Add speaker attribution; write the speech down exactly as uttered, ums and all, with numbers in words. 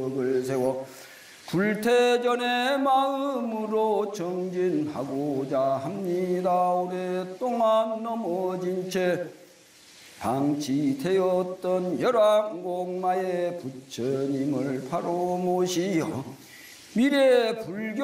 Speaker 1: 을 세워 불태전의 마음으로 정진하고자 합니다. 오랫동안 넘어진 채 방치되었던 열왕공마의 부처님을 바로 모시어 미래 불교